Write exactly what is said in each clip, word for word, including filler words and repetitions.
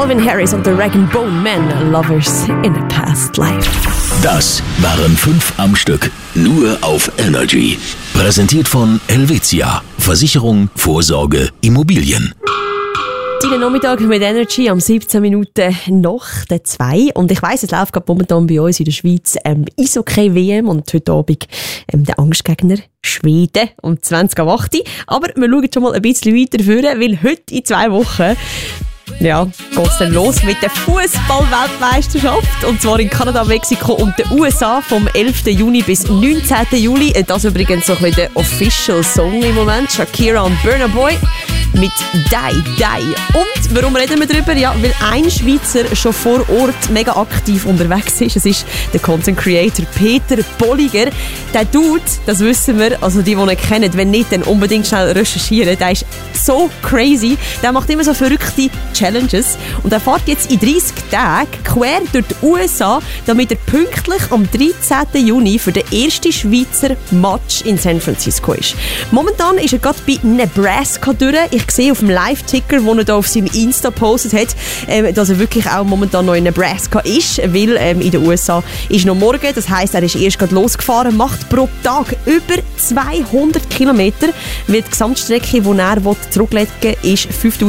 Calvin Harris und The Rag and Bone Men, Lovers in a Past Life. Das waren fünf am Stück, nur auf Energy. Präsentiert von Helvetia. Versicherung, Vorsorge, Immobilien. Deinen Nachmittag mit Energy am siebzehn Minuten nach der zwei. Und ich weiss, es läuft gerade momentan bei uns in der Schweiz ähm, Eishockey-W M und heute Abend ähm, der Angstgegner Schweden um zwanzig ab acht. Aber wir schauen schon mal ein bisschen weiter vorne, weil heute in zwei Wochen ja, geht's dann los mit der Fußball-Weltmeisterschaft. Und zwar in Kanada, Mexiko und den U S A vom elften Juni bis neunzehnten Juli. Das ist übrigens so ein bisschen der Official Song im Moment. Shakira und Burna Boy mit «Die, Die». Und warum reden wir darüber? Ja, weil ein Schweizer schon vor Ort mega aktiv unterwegs ist. Es ist der Content Creator Peter Bolliger. Der Dude, das wissen wir, also die, die ihn kennen, wenn nicht, dann unbedingt schnell recherchieren. Der ist so crazy. Der macht immer so verrückte Challenges. Und er fährt jetzt in dreissig Tagen quer durch die U S A, damit er pünktlich am dreizehnten Juni für den ersten Schweizer Match in San Francisco ist. Momentan ist er gerade bei Nebraska durch. Ich sehe auf dem Live-Ticker, den er da auf seinem Insta gepostet hat, ähm, dass er wirklich auch momentan noch in Nebraska ist, weil ähm, in den U S A ist noch morgen. Das heisst, er ist erst gerade losgefahren, macht pro Tag über zweihundert Kilometer, weil die Gesamtstrecke, die er zurücklegen will, ist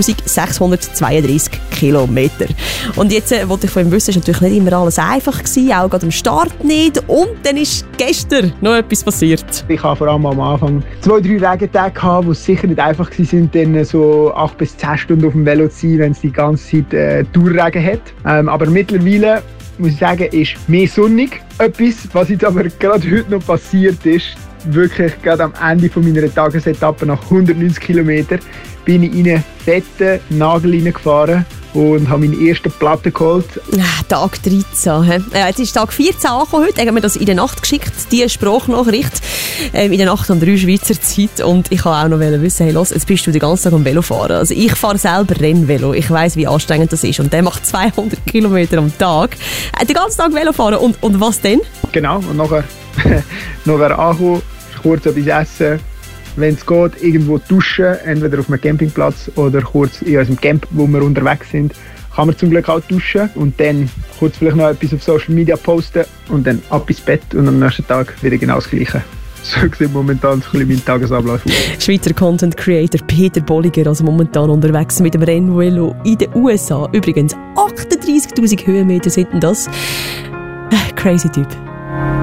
fünftausendsechshundertzweiunddreißig Kilometer. Und jetzt äh, wollte ich von ihm wissen, ist natürlich nicht immer alles einfach gewesen, auch gerade am Start nicht. Und dann ist gestern noch etwas passiert. Ich hatte vor allem am Anfang zwei, drei Regentage gehabt, die sicher nicht einfach waren, dann so acht bis zehn Stunden auf dem Velo zu sein, wenn es die ganze Zeit äh, Durchregen hat. Ähm, aber mittlerweile, muss ich sagen, ist mehr sonnig. Etwas, was jetzt aber gerade heute noch passiert ist, wirklich gerade am Ende von meiner Tagesetappe nach hundertneunzig Kilometern, bin ich in einen fetten Nagel reingefahren und habe meinen ersten Platten geholt. Ah, Tag dreizehn. He? Ja, jetzt ist Tag vierzehn angekommen heute. Ich habe mir das in der Nacht geschickt, die Sprachnachricht. Ähm, in der Nacht um drei Schweizer Zeit. Und ich wollte auch noch wissen, hey, los, jetzt bist du den ganzen Tag am Velo fahren. Also ich fahre selber Rennvelo. Ich weiss, wie anstrengend das ist. Und der macht zweihundert Kilometer am Tag. Äh, den ganzen Tag Velo fahren. Und, und was denn? Genau. Und nachher, nachher angekommen, kurz etwas essen. Wenn es geht, irgendwo duschen, entweder auf einem Campingplatz oder kurz in unserem Camp, wo wir unterwegs sind, kann man zum Glück auch duschen und dann kurz vielleicht noch etwas auf Social Media posten und dann ab ins Bett und am nächsten Tag wieder genau das Gleiche. So sieht momentan so ein bisschen mein Tagesablauf aus. Schweizer Content Creator Peter Bolliger, also momentan unterwegs mit dem Rennvelo in den U S A. Übrigens achtunddreißigtausend Höhenmeter sind das. Crazy Typ.